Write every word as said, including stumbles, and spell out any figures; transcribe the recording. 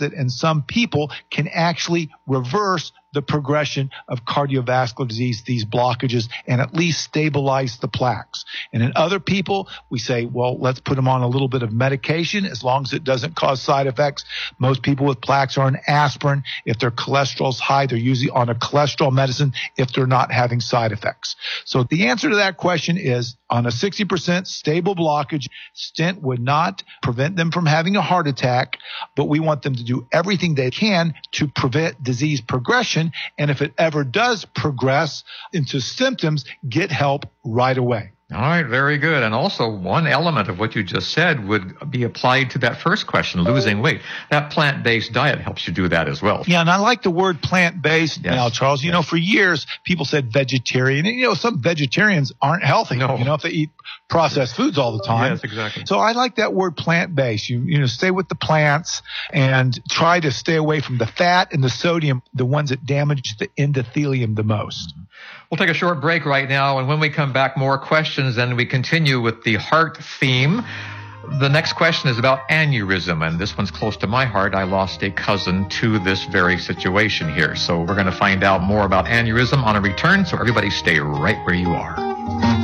that in some people can actually reverse the progression of cardiovascular disease, these blockages, and at least stabilize the plaques. And in other people, we say, well, let's put them on a little bit of medication as long as it doesn't cause side effects. Most people with plaques are on aspirin. If their cholesterol's high, they're usually on a cholesterol medicine if they're not having side effects. So the answer to that question is, on a sixty percent stable blockage, stent would not prevent them from having a heart attack, but we want them to do everything they can to prevent disease progression. And if it ever does progress into symptoms, get help right away. All right, very good. And also one element of what you just said would be applied to that first question, losing weight. That plant-based diet helps you do that as well. Yeah, and I like the word plant-based Yes. now, Charles. You Yes. know, for years, people said vegetarian. And, you know, some vegetarians aren't healthy, No. you know, if they eat processed foods all the time. Yes, exactly. So I like that word plant-based. You, you know, stay with the plants and try to stay away from the fat and the sodium, the ones that damage the endothelium the most. We'll take a short break right now, and when we come back, more questions, and we continue with the heart theme. The next question is about aneurysm, and this one's close to my heart. I lost a cousin to this very situation here. So we're going to find out more about aneurysm on a return, so everybody stay right where you are.